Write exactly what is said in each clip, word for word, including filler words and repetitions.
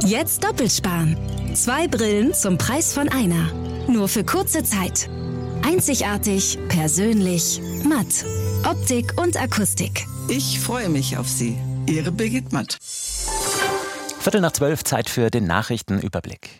Jetzt doppelt sparen. Zwei Brillen zum Preis von einer. Nur für kurze Zeit. Einzigartig, persönlich, matt. Optik und Akustik. Ich freue mich auf Sie. Ihre Birgit Matt. Viertel nach zwölf, Zeit für den Nachrichtenüberblick.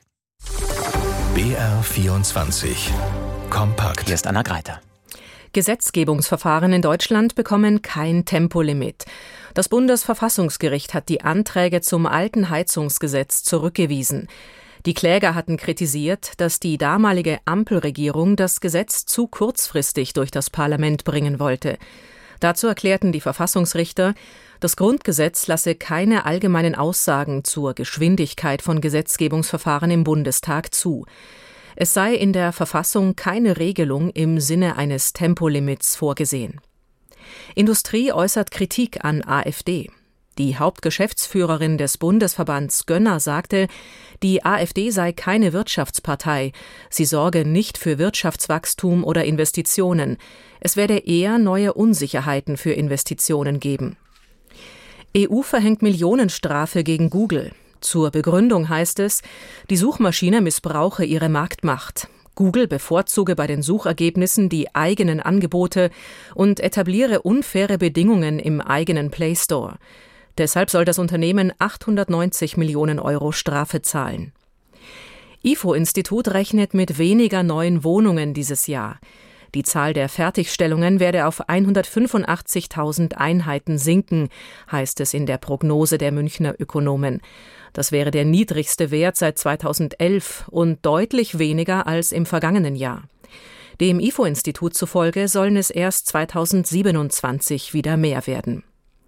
B R vierundzwanzig. Kompakt. Hier ist Anna Greiter. Gesetzgebungsverfahren in Deutschland bekommen kein Tempolimit. Das Bundesverfassungsgericht hat die Anträge zum alten Heizungsgesetz zurückgewiesen. Die Kläger hatten kritisiert, dass die damalige Ampelregierung das Gesetz zu kurzfristig durch das Parlament bringen wollte. Dazu erklärten die Verfassungsrichter, das Grundgesetz lasse keine allgemeinen Aussagen zur Geschwindigkeit von Gesetzgebungsverfahren im Bundestag zu. Es sei in der Verfassung keine Regelung im Sinne eines Tempolimits vorgesehen. Industrie äußert Kritik an AfD. Die Hauptgeschäftsführerin des Bundesverbands Gönner sagte, die AfD sei keine Wirtschaftspartei, sie sorge nicht für Wirtschaftswachstum oder Investitionen. Es werde eher neue Unsicherheiten für Investitionen geben. E U verhängt Millionenstrafe gegen Google. Zur Begründung heißt es, die Suchmaschine missbrauche ihre Marktmacht. Google bevorzuge bei den Suchergebnissen die eigenen Angebote und etabliere unfaire Bedingungen im eigenen Play Store. Deshalb soll das Unternehmen achthundertneunzig Millionen Euro Strafe zahlen. I F O-Institut rechnet mit weniger neuen Wohnungen dieses Jahr. Die Zahl der Fertigstellungen werde auf hundertfünfundachtzigtausend Einheiten sinken, heißt es in der Prognose der Münchner Ökonomen. Das wäre der niedrigste Wert seit zweitausendelf und deutlich weniger als im vergangenen Jahr. Dem I F O-Institut zufolge sollen es erst zweitausendsiebenundzwanzig wieder mehr werden.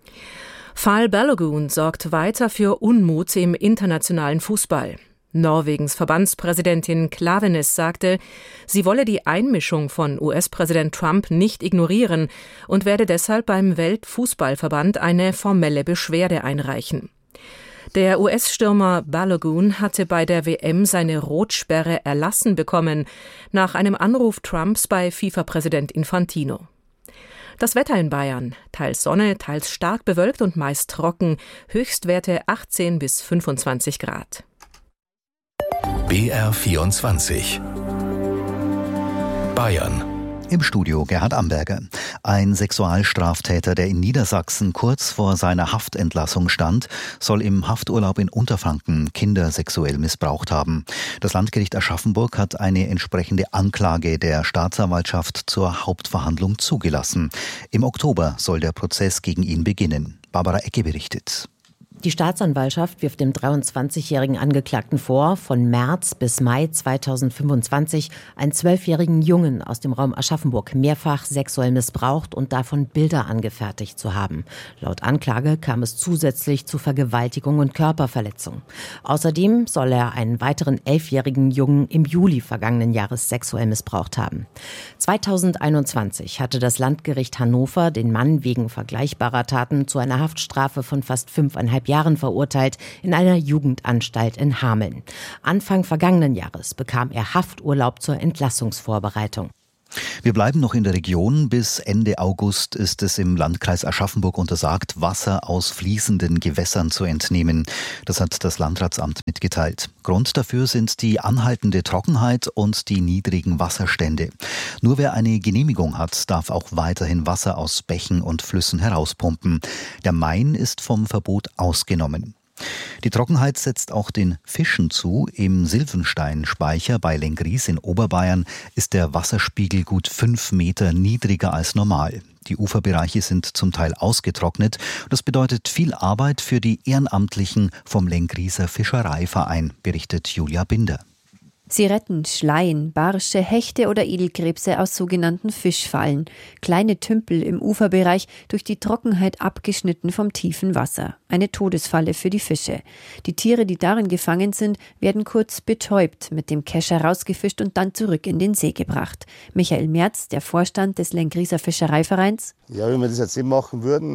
Fall Balogun sorgt weiter für Unmut im internationalen Fußball. Norwegens Verbandspräsidentin Klaveness sagte, sie wolle die Einmischung von U S-Präsident Trump nicht ignorieren und werde deshalb beim Weltfußballverband eine formelle Beschwerde einreichen. Der U S-Stürmer Balogun hatte bei der W M seine Rotsperre erlassen bekommen, nach einem Anruf Trumps bei FIFA-Präsident Infantino. Das Wetter in Bayern, teils Sonne, teils stark bewölkt und meist trocken, Höchstwerte achtzehn bis fünfundzwanzig Grad. B R vierundzwanzig. Bayern. Im Studio Gerhard Amberger. Ein Sexualstraftäter, der in Niedersachsen kurz vor seiner Haftentlassung stand, soll im Hafturlaub in Unterfranken Kinder sexuell missbraucht haben. Das Landgericht Aschaffenburg hat eine entsprechende Anklage der Staatsanwaltschaft zur Hauptverhandlung zugelassen. Im Oktober soll der Prozess gegen ihn beginnen. Barbara Ecke berichtet. Die Staatsanwaltschaft wirft dem dreiundzwanzigjährigen Angeklagten vor, von März bis Mai zweitausendfünfundzwanzig einen zwölfjährigen Jungen aus dem Raum Aschaffenburg mehrfach sexuell missbraucht und davon Bilder angefertigt zu haben. Laut Anklage kam es zusätzlich zu Vergewaltigung und Körperverletzung. Außerdem soll er einen weiteren elfjährigen Jungen im Juli vergangenen Jahres sexuell missbraucht haben. zweitausendeinundzwanzig hatte das Landgericht Hannover den Mann wegen vergleichbarer Taten zu einer Haftstrafe von fast fünfeinhalb Jahren verurteilt in einer Jugendanstalt in Hameln. Anfang vergangenen Jahres bekam er Hafturlaub zur Entlassungsvorbereitung. Wir bleiben noch in der Region. Bis Ende August ist es im Landkreis Aschaffenburg untersagt, Wasser aus fließenden Gewässern zu entnehmen. Das hat das Landratsamt mitgeteilt. Grund dafür sind die anhaltende Trockenheit und die niedrigen Wasserstände. Nur wer eine Genehmigung hat, darf auch weiterhin Wasser aus Bächen und Flüssen herauspumpen. Der Main ist vom Verbot ausgenommen. Die Trockenheit setzt auch den Fischen zu. Im Silvensteinspeicher bei Lenggries in Oberbayern ist der Wasserspiegel gut fünf Meter niedriger als normal. Die Uferbereiche sind zum Teil ausgetrocknet. Das bedeutet viel Arbeit für die Ehrenamtlichen vom Lenggrieser Fischereiverein, berichtet Julia Binder. Sie retten Schleien, Barsche, Hechte oder Edelkrebse aus sogenannten Fischfallen. Kleine Tümpel im Uferbereich, durch die Trockenheit abgeschnitten vom tiefen Wasser. Eine Todesfalle für die Fische. Die Tiere, die darin gefangen sind, werden kurz betäubt, mit dem Kescher rausgefischt und dann zurück in den See gebracht. Michael Merz, der Vorstand des Lenggrieser Fischereivereins. Ja, wenn wir das jetzt eben machen würden,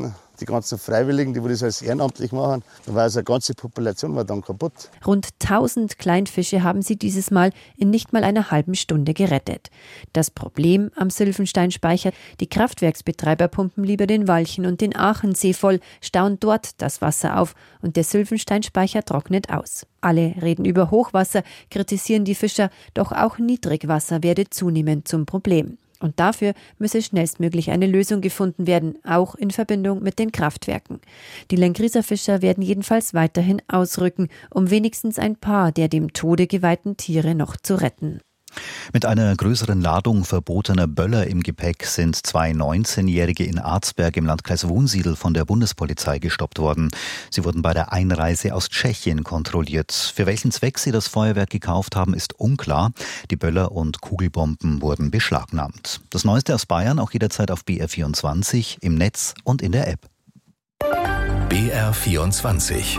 die ganzen Freiwilligen, die das alles ehrenamtlich machen, dann war also eine ganze Population war dann kaputt. Rund tausend Kleinfische haben sie dieses Mal in nicht mal einer halben Stunde gerettet. Das Problem am Sylvensteinspeicher: die Kraftwerksbetreiber pumpen lieber den Walchen und den Aachensee voll, stauen dort das Wasser auf und der Sylvensteinspeicher trocknet aus. Alle reden über Hochwasser, kritisieren die Fischer, doch auch Niedrigwasser werde zunehmend zum Problem. Und dafür müsse schnellstmöglich eine Lösung gefunden werden, auch in Verbindung mit den Kraftwerken. Die Lengrieser Fischer werden jedenfalls weiterhin ausrücken, um wenigstens ein paar der dem Tode geweihten Tiere noch zu retten. Mit einer größeren Ladung verbotener Böller im Gepäck sind zwei neunzehnjährige in Arzberg im Landkreis Wunsiedel von der Bundespolizei gestoppt worden. Sie wurden bei der Einreise aus Tschechien kontrolliert. Für welchen Zweck sie das Feuerwerk gekauft haben, ist unklar. Die Böller und Kugelbomben wurden beschlagnahmt. Das Neueste aus Bayern auch jederzeit auf B R vierundzwanzig, im Netz und in der App. B R vierundzwanzig.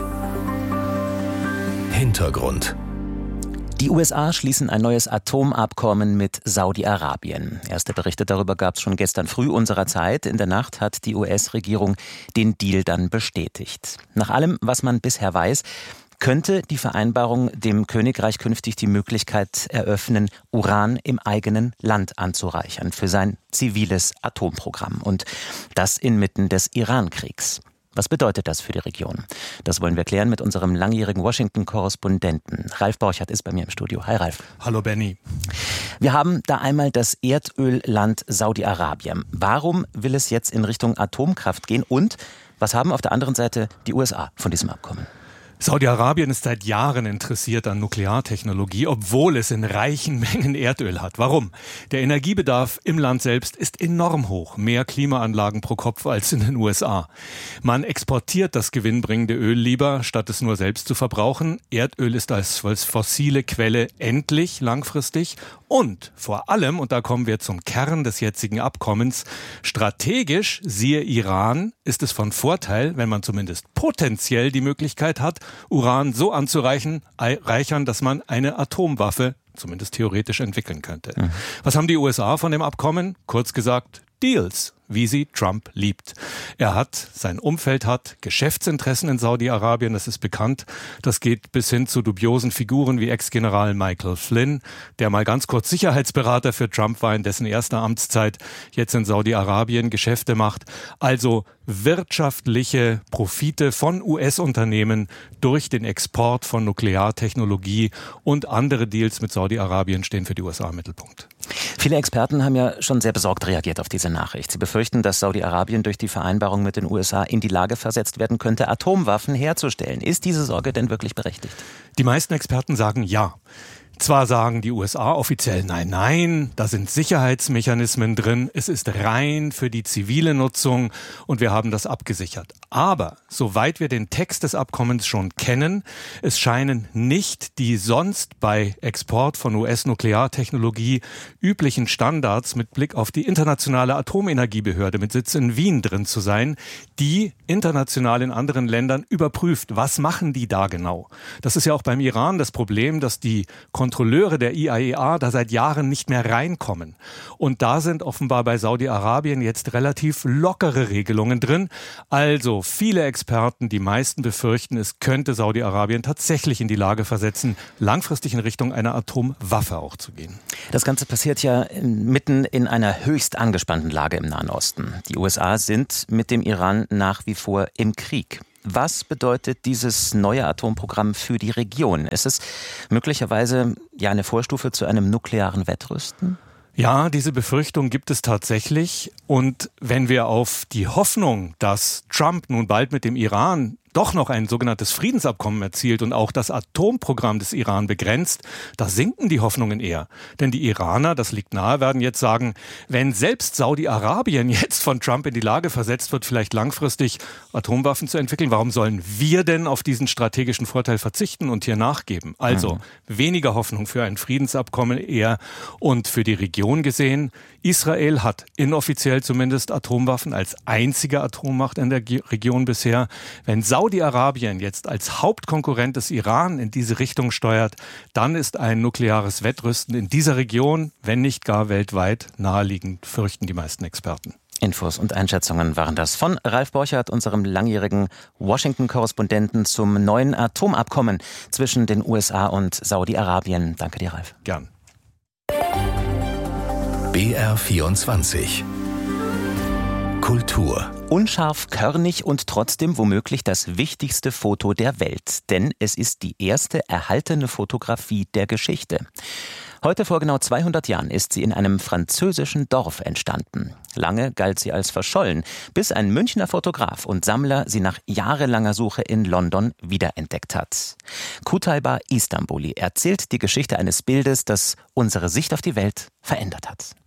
Hintergrund. Die U S A schließen ein neues Atomabkommen mit Saudi-Arabien. Erste Berichte darüber gab es schon gestern früh unserer Zeit. In der Nacht hat die U S-Regierung den Deal dann bestätigt. Nach allem, was man bisher weiß, könnte die Vereinbarung dem Königreich künftig die Möglichkeit eröffnen, Uran im eigenen Land anzureichern für sein ziviles Atomprogramm. Und das inmitten des Iran-Kriegs. Was bedeutet das für die Region? Das wollen wir klären mit unserem langjährigen Washington-Korrespondenten. Ralf Borchert ist bei mir im Studio. Hi Ralf. Hallo Benny. Wir haben da einmal das Erdölland Saudi-Arabien. Warum will es jetzt in Richtung Atomkraft gehen? Und was haben auf der anderen Seite die U S A von diesem Abkommen? Saudi-Arabien ist seit Jahren interessiert an Nukleartechnologie, obwohl es in reichen Mengen Erdöl hat. Warum? Der Energiebedarf im Land selbst ist enorm hoch. Mehr Klimaanlagen pro Kopf als in den U S A. Man exportiert das gewinnbringende Öl lieber, statt es nur selbst zu verbrauchen. Erdöl ist als fossile Quelle endlich langfristig. Und vor allem, und da kommen wir zum Kern des jetzigen Abkommens, strategisch, siehe Iran, ist es von Vorteil, wenn man zumindest potenziell die Möglichkeit hat, Uran so anzureichern, dass man eine Atomwaffe zumindest theoretisch entwickeln könnte. Mhm. Was haben die U S A von dem Abkommen? Kurz gesagt, Deals, wie sie Trump liebt. Er hat, sein Umfeld hat Geschäftsinteressen in Saudi-Arabien, das ist bekannt. Das geht bis hin zu dubiosen Figuren wie Ex-General Michael Flynn, der mal ganz kurz Sicherheitsberater für Trump war in dessen erster Amtszeit, jetzt in Saudi-Arabien Geschäfte macht. Also wirtschaftliche Profite von U S-Unternehmen durch den Export von Nukleartechnologie und andere Deals mit Saudi-Arabien stehen für die U S A im Mittelpunkt. Viele Experten haben ja schon sehr besorgt reagiert auf diese Nachricht. Sie befürchten, dass Saudi-Arabien durch die Vereinbarung mit den U S A in die Lage versetzt werden könnte, Atomwaffen herzustellen. Ist diese Sorge denn wirklich berechtigt? Die meisten Experten sagen ja. Zwar sagen die U S A offiziell, nein, nein, da sind Sicherheitsmechanismen drin, es ist rein für die zivile Nutzung und wir haben das abgesichert. Aber soweit wir den Text des Abkommens schon kennen, es scheinen nicht die sonst bei Export von U S-Nukleartechnologie üblichen Standards mit Blick auf die internationale Atomenergiebehörde mit Sitz in Wien drin zu sein, die international in anderen Ländern überprüft, was machen die da genau. Das ist ja auch beim Iran das Problem, dass die Kontrolleure der I A E A da seit Jahren nicht mehr reinkommen. Und da sind offenbar bei Saudi-Arabien jetzt relativ lockere Regelungen drin. Also viele Experten, die meisten befürchten, es könnte Saudi-Arabien tatsächlich in die Lage versetzen, langfristig in Richtung einer Atomwaffe auch zu gehen. Das Ganze passiert ja mitten in einer höchst angespannten Lage im Nahen Osten. Die U S A sind mit dem Iran nach wie vor im Krieg. Was bedeutet dieses neue Atomprogramm für die Region? Ist es möglicherweise ja eine Vorstufe zu einem nuklearen Wettrüsten? Ja, diese Befürchtung gibt es tatsächlich. Und wenn wir auf die Hoffnung, dass Trump nun bald mit dem Iran doch noch ein sogenanntes Friedensabkommen erzielt und auch das Atomprogramm des Iran begrenzt, da sinken die Hoffnungen eher. Denn die Iraner, das liegt nahe, werden jetzt sagen, wenn selbst Saudi-Arabien jetzt von Trump in die Lage versetzt wird, vielleicht langfristig Atomwaffen zu entwickeln, warum sollen wir denn auf diesen strategischen Vorteil verzichten und hier nachgeben? Also mhm. weniger Hoffnung für ein Friedensabkommen eher. Und für die Region gesehen, Israel hat inoffiziell zumindest Atomwaffen als einzige Atommacht in der Region bisher. Wenn Saudi-Arabien jetzt als Hauptkonkurrent des Iran in diese Richtung steuert, dann ist ein nukleares Wettrüsten in dieser Region, wenn nicht gar weltweit, naheliegend, fürchten die meisten Experten. Infos und Einschätzungen waren das von Ralf Borchert, unserem langjährigen Washington-Korrespondenten zum neuen Atomabkommen zwischen den U S A und Saudi-Arabien. Danke dir, Ralf. Gern. B R vierundzwanzig Kultur. Unscharf, körnig und trotzdem womöglich das wichtigste Foto der Welt. Denn es ist die erste erhaltene Fotografie der Geschichte. Heute vor genau zweihundert Jahren ist sie in einem französischen Dorf entstanden. Lange galt sie als verschollen, bis ein Münchner Fotograf und Sammler sie nach jahrelanger Suche in London wiederentdeckt hat. Kutayba Istanbuli erzählt die Geschichte eines Bildes, das unsere Sicht auf die Welt verändert hat.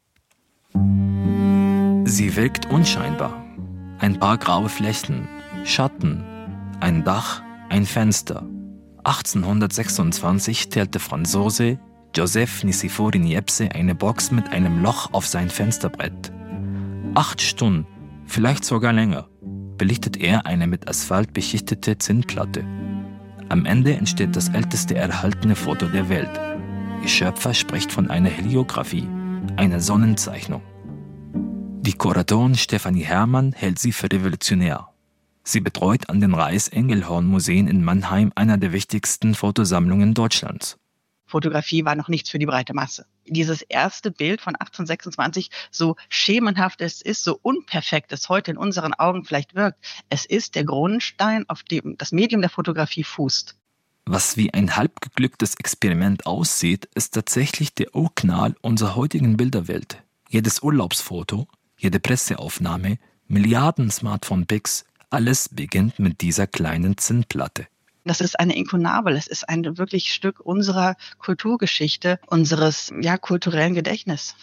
Sie wirkt unscheinbar. Ein paar graue Flächen, Schatten, ein Dach, ein Fenster. achtzehnhundertsechsundzwanzig stellte Franzose Joseph Nicéphore Niepce eine Box mit einem Loch auf sein Fensterbrett. Acht Stunden, vielleicht sogar länger, belichtet er eine mit Asphalt beschichtete Zinnplatte. Am Ende entsteht das älteste erhaltene Foto der Welt. Ihr Schöpfer spricht von einer Heliographie, einer Sonnenzeichnung. Die Kuratorin Stefanie Herrmann hält sie für revolutionär. Sie betreut an den Reichs-Engelhorn-Museen in Mannheim einer der wichtigsten Fotosammlungen Deutschlands. Fotografie war noch nichts für die breite Masse. Dieses erste Bild von achtzehnhundertsechsundzwanzig, so schemenhaft es ist, so unperfekt es heute in unseren Augen vielleicht wirkt, es ist der Grundstein, auf dem das Medium der Fotografie fußt. Was wie ein halb geglücktes Experiment aussieht, ist tatsächlich der Urknall unserer heutigen Bilderwelt. Jedes Urlaubsfoto, jede Presseaufnahme, Milliarden Smartphone-Pics, alles beginnt mit dieser kleinen Zinnplatte. Das ist eine Inkunabel, es ist ein wirklich Stück unserer Kulturgeschichte, unseres ja, kulturellen Gedächtnisses.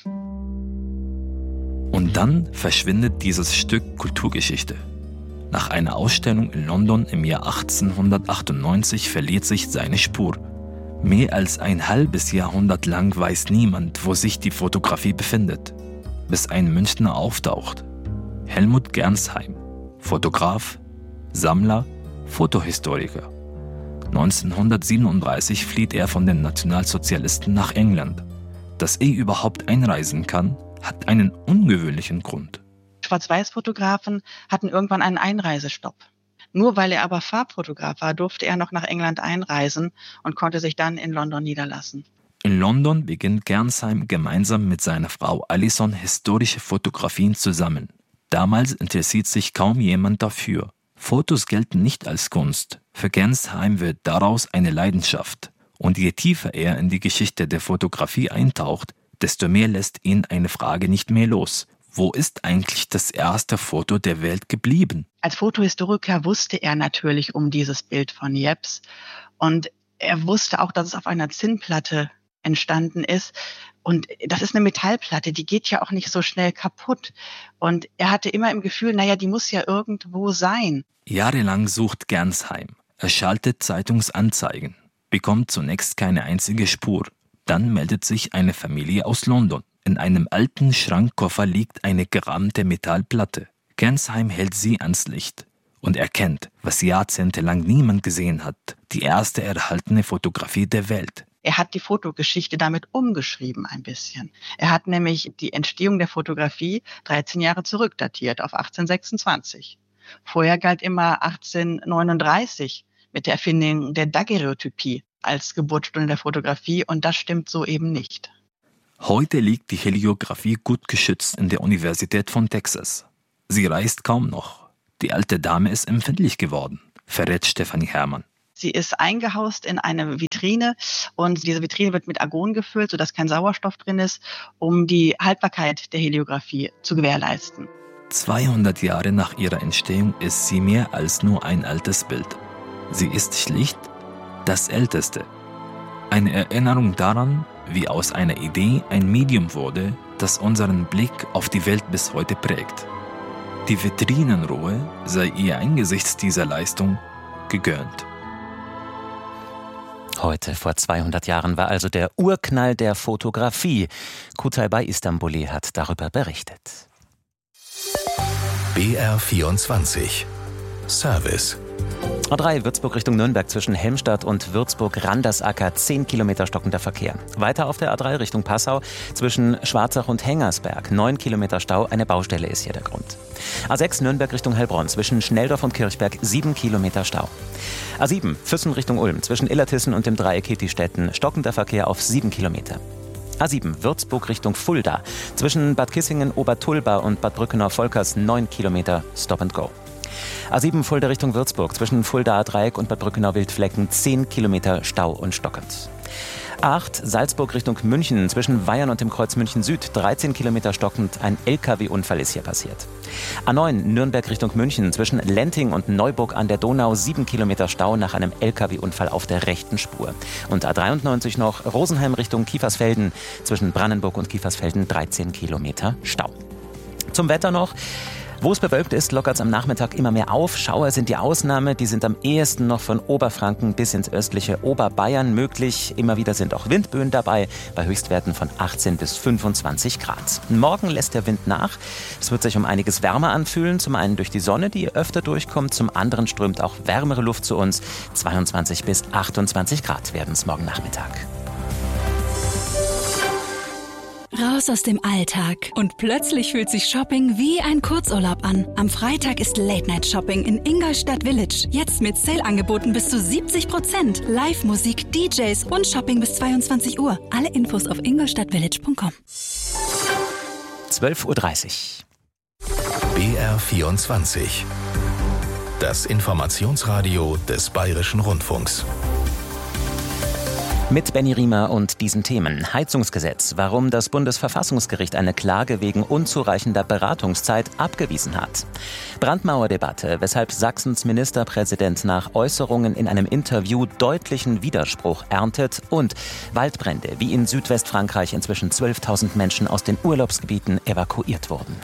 Und dann verschwindet dieses Stück Kulturgeschichte. Nach einer Ausstellung in London im Jahr achtzehnhundertachtundneunzig verliert sich seine Spur. Mehr als ein halbes Jahrhundert lang weiß niemand, wo sich die Fotografie befindet. Bis ein Münchner auftaucht. Helmut Gernsheim, Fotograf, Sammler, Fotohistoriker. neunzehnhundertsiebenunddreißig flieht er von den Nationalsozialisten nach England. Dass er überhaupt einreisen kann, hat einen ungewöhnlichen Grund. Schwarz-Weiß-Fotografen hatten irgendwann einen Einreisestopp. Nur weil er aber Farbfotograf war, durfte er noch nach England einreisen und konnte sich dann in London niederlassen. In London beginnt Gernsheim gemeinsam mit seiner Frau Alison historische Fotografien zu sammeln. Damals interessiert sich kaum jemand dafür. Fotos gelten nicht als Kunst. Für Gernsheim wird daraus eine Leidenschaft. Und je tiefer er in die Geschichte der Fotografie eintaucht, desto mehr lässt ihn eine Frage nicht mehr los. Wo ist eigentlich das erste Foto der Welt geblieben? Als Fotohistoriker wusste er natürlich um dieses Bild von Niepce. Und er wusste auch, dass es auf einer Zinnplatte entstanden ist. Und das ist eine Metallplatte, die geht ja auch nicht so schnell kaputt. Und er hatte immer im Gefühl, naja, die muss ja irgendwo sein. Jahrelang sucht Gernsheim. Er schaltet Zeitungsanzeigen, bekommt zunächst keine einzige Spur. Dann meldet sich eine Familie aus London. In einem alten Schrankkoffer liegt eine gerahmte Metallplatte. Gernsheim hält sie ans Licht und erkennt, was jahrzehntelang niemand gesehen hat, die erste erhaltene Fotografie der Welt. Er hat die Fotogeschichte damit umgeschrieben ein bisschen. Er hat nämlich die Entstehung der Fotografie dreizehn Jahre zurückdatiert auf achtzehnhundertsechsundzwanzig. Vorher galt immer achtzehnhundertneununddreißig mit der Erfindung der Daguerreotypie als Geburtsstunde der Fotografie und das stimmt so eben nicht. Heute liegt die Heliographie gut geschützt in der Universität von Texas. Sie reist kaum noch. Die alte Dame ist empfindlich geworden, verrät Stefanie Herrmann. Sie ist eingehaust in eine Vitrine und diese Vitrine wird mit Argon gefüllt, sodass kein Sauerstoff drin ist, um die Haltbarkeit der Heliographie zu gewährleisten. zweihundert Jahre nach ihrer Entstehung ist sie mehr als nur ein altes Bild. Sie ist schlicht das Älteste. Eine Erinnerung daran, wie aus einer Idee ein Medium wurde, das unseren Blick auf die Welt bis heute prägt. Die Vitrinenruhe sei ihr angesichts dieser Leistung gegönnt. Heute vor zweihundert Jahren war also der Urknall der Fotografie. Kutayba Istanbuli hat darüber berichtet. B R vierundzwanzig Service A drei Würzburg Richtung Nürnberg zwischen Helmstadt und Würzburg-Randersacker zehn Kilometer stockender Verkehr. Weiter auf der A drei Richtung Passau zwischen Schwarzach und Hengersberg neun Kilometer Stau, eine Baustelle ist hier der Grund. A sechs Nürnberg Richtung Heilbronn zwischen Schnelldorf und Kirchberg sieben Kilometer Stau. A sieben Füssen Richtung Ulm zwischen Illertissen und dem Dreieck Kietistetten stockender Verkehr auf sieben Kilometer. A sieben Würzburg Richtung Fulda zwischen Bad Kissingen, Obertulba und Bad Brückenau-Volkers neun Kilometer Stop and Go. A sieben Fulda Richtung Würzburg zwischen Fuldaer Dreieck und Bad Brückenau-Wildflecken zehn Kilometer Stau und stockend. A acht Salzburg Richtung München zwischen Weyern und dem Kreuz München Süd dreizehn Kilometer stockend. Ein L K W-Unfall ist hier passiert. A neun Nürnberg Richtung München zwischen Lenting und Neuburg an der Donau sieben Kilometer Stau nach einem L K W-Unfall auf der rechten Spur. Und A dreiundneunzig noch Rosenheim Richtung Kiefersfelden zwischen Brandenburg und Kiefersfelden dreizehn Kilometer Stau. Zum Wetter noch. Wo es bewölkt ist, lockert es am Nachmittag immer mehr auf. Schauer sind die Ausnahme. Die sind am ehesten noch von Oberfranken bis ins östliche Oberbayern möglich. Immer wieder sind auch Windböen dabei, bei Höchstwerten von achtzehn bis fünfundzwanzig Grad. Morgen lässt der Wind nach. Es wird sich um einiges wärmer anfühlen. Zum einen durch die Sonne, die öfter durchkommt. Zum anderen strömt auch wärmere Luft zu uns. zweiundzwanzig bis achtundzwanzig Grad werden es morgen Nachmittag. Raus aus dem Alltag und plötzlich fühlt sich Shopping wie ein Kurzurlaub an. Am Freitag ist Late-Night-Shopping in Ingolstadt Village. Jetzt mit Sale-Angeboten bis zu siebzig Prozent. Live-Musik, D Js und Shopping bis zweiundzwanzig Uhr. Alle Infos auf ingolstadtvillage punkt com. zwölf Uhr dreißig. B R vierundzwanzig. Das Informationsradio des Bayerischen Rundfunks. Mit Benny Riemer und diesen Themen. Heizungsgesetz, warum das Bundesverfassungsgericht eine Klage wegen unzureichender Beratungszeit abgewiesen hat. Brandmauerdebatte, weshalb Sachsens Ministerpräsident nach Äußerungen in einem Interview deutlichen Widerspruch erntet. Und Waldbrände, wie in Südwestfrankreich inzwischen zwölftausend Menschen aus den Urlaubsgebieten evakuiert wurden.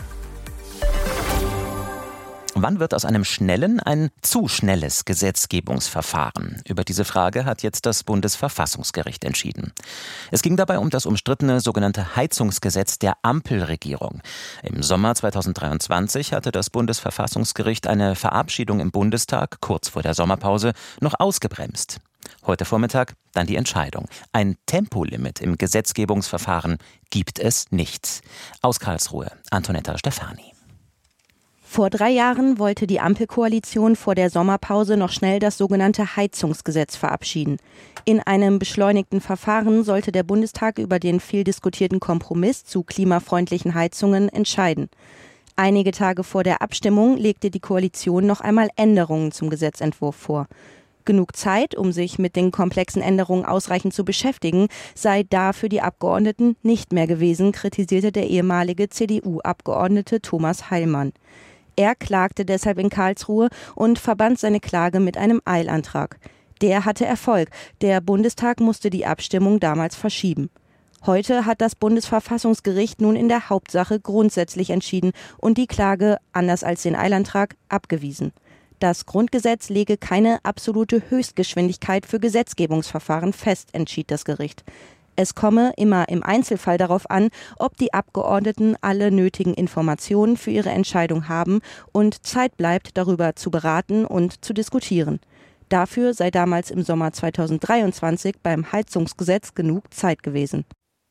Wann wird aus einem schnellen ein zu schnelles Gesetzgebungsverfahren? Über diese Frage hat jetzt das Bundesverfassungsgericht entschieden. Es ging dabei um das umstrittene sogenannte Heizungsgesetz der Ampelregierung. Im Sommer zweitausenddreiundzwanzig hatte das Bundesverfassungsgericht eine Verabschiedung im Bundestag kurz vor der Sommerpause noch ausgebremst. Heute Vormittag dann die Entscheidung. Ein Tempolimit im Gesetzgebungsverfahren gibt es nicht. Aus Karlsruhe, Antonetta Stefani. Vor drei Jahren wollte die Ampelkoalition vor der Sommerpause noch schnell das sogenannte Heizungsgesetz verabschieden. In einem beschleunigten Verfahren sollte der Bundestag über den viel diskutierten Kompromiss zu klimafreundlichen Heizungen entscheiden. Einige Tage vor der Abstimmung legte die Koalition noch einmal Änderungen zum Gesetzentwurf vor. Genug Zeit, um sich mit den komplexen Änderungen ausreichend zu beschäftigen, sei da für die Abgeordneten nicht mehr gewesen, kritisierte der ehemalige C D U-Abgeordnete Thomas Heilmann. Er klagte deshalb in Karlsruhe und verband seine Klage mit einem Eilantrag. Der hatte Erfolg. Der Bundestag musste die Abstimmung damals verschieben. Heute hat das Bundesverfassungsgericht nun in der Hauptsache grundsätzlich entschieden und die Klage, anders als den Eilantrag, abgewiesen. Das Grundgesetz lege keine absolute Höchstgeschwindigkeit für Gesetzgebungsverfahren fest, entschied das Gericht. Es komme immer im Einzelfall darauf an, ob die Abgeordneten alle nötigen Informationen für ihre Entscheidung haben und Zeit bleibt, darüber zu beraten und zu diskutieren. Dafür sei damals im Sommer zweitausenddreiundzwanzig beim Heizungsgesetz genug Zeit gewesen.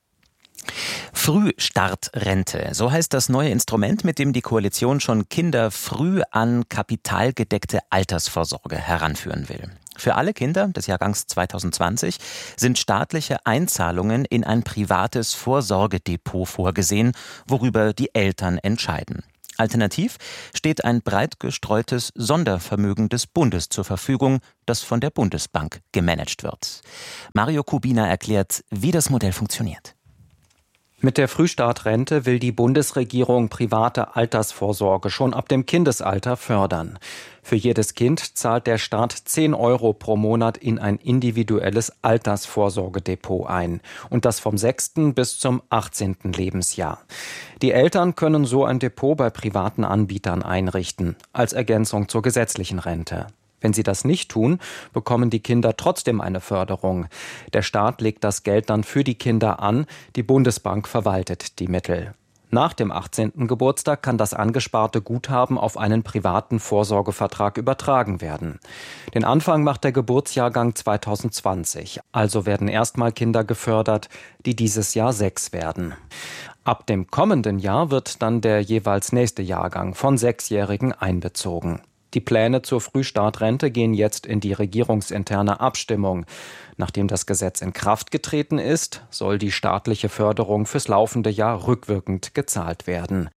Frühstartrente, so heißt das neue Instrument, mit dem die Koalition schon Kinder früh an kapitalgedeckte Altersvorsorge heranführen will. Für alle Kinder des Jahrgangs zweitausendzwanzig sind staatliche Einzahlungen in ein privates Vorsorgedepot vorgesehen, worüber die Eltern entscheiden. Alternativ steht ein breit gestreutes Sondervermögen des Bundes zur Verfügung, das von der Bundesbank gemanagt wird. Mario Kubina erklärt, wie das Modell funktioniert. Mit der Frühstartrente will die Bundesregierung private Altersvorsorge schon ab dem Kindesalter fördern. Für jedes Kind zahlt der Staat zehn Euro pro Monat in ein individuelles Altersvorsorgedepot ein. Und das vom sechsten bis zum achtzehnten Lebensjahr. Die Eltern können so ein Depot bei privaten Anbietern einrichten, als Ergänzung zur gesetzlichen Rente. Wenn sie das nicht tun, bekommen die Kinder trotzdem eine Förderung. Der Staat legt das Geld dann für die Kinder an, die Bundesbank verwaltet die Mittel. Nach dem achtzehnten Geburtstag kann das angesparte Guthaben auf einen privaten Vorsorgevertrag übertragen werden. Den Anfang macht der Geburtsjahrgang zweitausendzwanzig. Also werden erstmal Kinder gefördert, die dieses Jahr sechs werden. Ab dem kommenden Jahr wird dann der jeweils nächste Jahrgang von Sechsjährigen einbezogen. Die Pläne zur Frühstartrente gehen jetzt in die regierungsinterne Abstimmung. Nachdem das Gesetz in Kraft getreten ist, soll die staatliche Förderung fürs laufende Jahr rückwirkend gezahlt werden.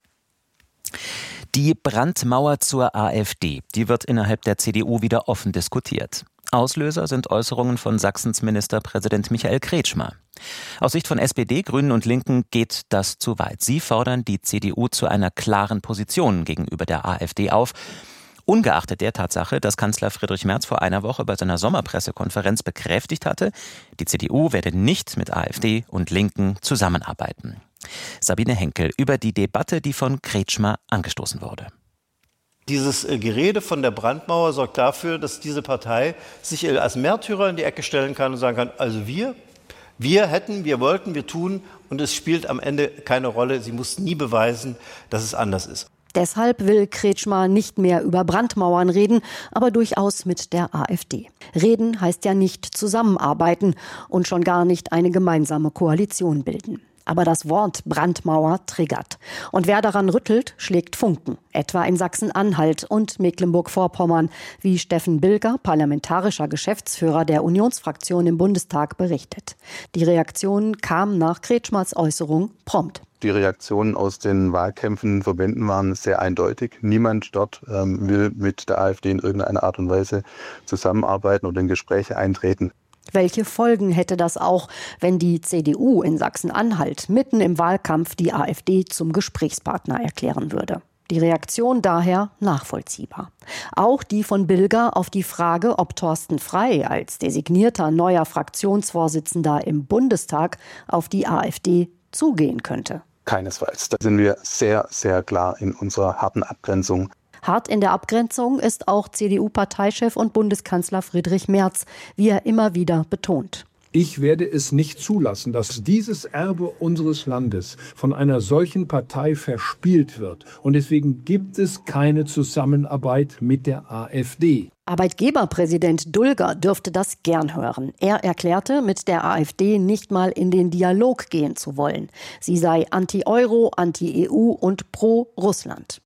Die Brandmauer zur AfD, die wird innerhalb der C D U wieder offen diskutiert. Auslöser sind Äußerungen von Sachsens Ministerpräsident Michael Kretschmer. Aus Sicht von S P D, Grünen und Linken geht das zu weit. Sie fordern die C D U zu einer klaren Position gegenüber der AfD auf. Ungeachtet der Tatsache, dass Kanzler Friedrich Merz vor einer Woche bei seiner Sommerpressekonferenz bekräftigt hatte, die C D U werde nicht mit AfD und Linken zusammenarbeiten. Sabine Henkel über die Debatte, die von Kretschmer angestoßen wurde. Dieses Gerede von der Brandmauer sorgt dafür, dass diese Partei sich als Märtyrer in die Ecke stellen kann und sagen kann, also wir, wir hätten, wir wollten, wir tun, und es spielt am Ende keine Rolle. Sie muss nie beweisen, dass es anders ist. Deshalb will Kretschmer nicht mehr über Brandmauern reden, aber durchaus mit der AfD. Reden heißt ja nicht zusammenarbeiten und schon gar nicht eine gemeinsame Koalition bilden. Aber das Wort Brandmauer triggert. Und wer daran rüttelt, schlägt Funken. Etwa in Sachsen-Anhalt und Mecklenburg-Vorpommern, wie Steffen Bilger, parlamentarischer Geschäftsführer der Unionsfraktion im Bundestag, berichtet. Die Reaktion kam nach Kretschmers Äußerung prompt. Die Reaktionen aus den Wahlkämpfen, Verbänden waren sehr eindeutig. Niemand dort ähm, will mit der AfD in irgendeiner Art und Weise zusammenarbeiten oder in Gespräche eintreten. Welche Folgen hätte das auch, wenn die C D U in Sachsen-Anhalt mitten im Wahlkampf die AfD zum Gesprächspartner erklären würde? Die Reaktion daher nachvollziehbar. Auch die von Bilger auf die Frage, ob Thorsten Frey als designierter neuer Fraktionsvorsitzender im Bundestag auf die AfD zugehen könnte. Keinesfalls. Da sind wir sehr, sehr klar in unserer harten Abgrenzung. Hart in der Abgrenzung ist auch C D U-Parteichef und Bundeskanzler Friedrich Merz, wie er immer wieder betont. Ich werde es nicht zulassen, dass dieses Erbe unseres Landes von einer solchen Partei verspielt wird. Und deswegen gibt es keine Zusammenarbeit mit der AfD. Arbeitgeberpräsident Dulger dürfte das gern hören. Er erklärte, mit der AfD nicht mal in den Dialog gehen zu wollen. Sie sei anti-Euro, anti-E U und pro-Russland.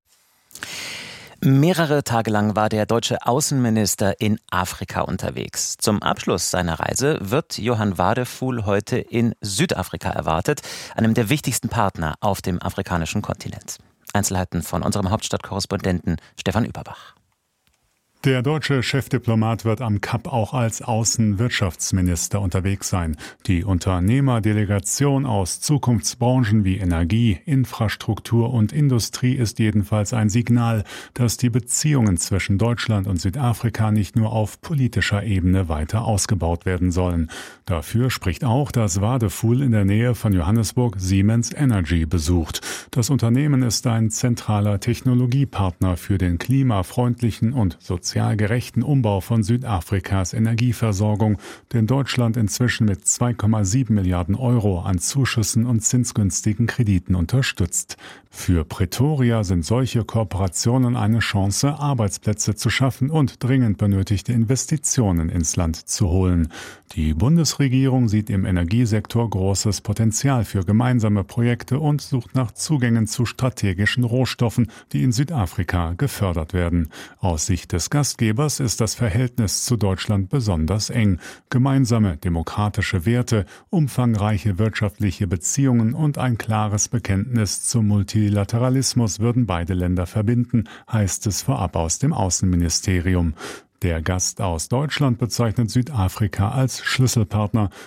Mehrere Tage lang war der deutsche Außenminister in Afrika unterwegs. Zum Abschluss seiner Reise wird Johann Wadefuhl heute in Südafrika erwartet, einem der wichtigsten Partner auf dem afrikanischen Kontinent. Einzelheiten von unserem Hauptstadtkorrespondenten Stefan Überbach. Der deutsche Chefdiplomat wird am Kap auch als Außenwirtschaftsminister unterwegs sein. Die Unternehmerdelegation aus Zukunftsbranchen wie Energie, Infrastruktur und Industrie ist jedenfalls ein Signal, dass die Beziehungen zwischen Deutschland und Südafrika nicht nur auf politischer Ebene weiter ausgebaut werden sollen. Dafür spricht auch, dass Wadefuhl in der Nähe von Johannesburg Siemens Energy besucht. Das Unternehmen ist ein zentraler Technologiepartner für den klimafreundlichen und sozialen sozial gerechten Umbau von Südafrikas Energieversorgung, den Deutschland inzwischen mit zwei Komma sieben Milliarden Euro an Zuschüssen und zinsgünstigen Krediten unterstützt. Für Pretoria sind solche Kooperationen eine Chance, Arbeitsplätze zu schaffen und dringend benötigte Investitionen ins Land zu holen. Die Bundesregierung sieht im Energiesektor großes Potenzial für gemeinsame Projekte und sucht nach Zugängen zu strategischen Rohstoffen, die in Südafrika gefördert werden. Aus Sicht des Gastgebers ist das Verhältnis zu Deutschland besonders eng. Gemeinsame demokratische Werte, umfangreiche wirtschaftliche Beziehungen und ein klares Bekenntnis zum Multilateralismus würden beide Länder verbinden, heißt es vorab aus dem Außenministerium. Der Gast aus Deutschland bezeichnet Südafrika als Schlüsselpartner.